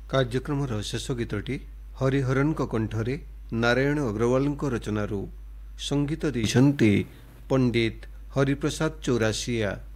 କାର୍ଯ୍ୟକ୍ରମର ଶେଷ ଗୀତଟି ହରିହରନଙ୍କ କଣ୍ଠରେ ନାରାୟଣ ଅଗ୍ରୱାଲଙ୍କ ରଚନାରୁ ସଙ୍ଗୀତ ଦେଇଛନ୍ତି ପଣ୍ଡିତ ହରିପ୍ରସାଦ ଚୌରାସିଆ।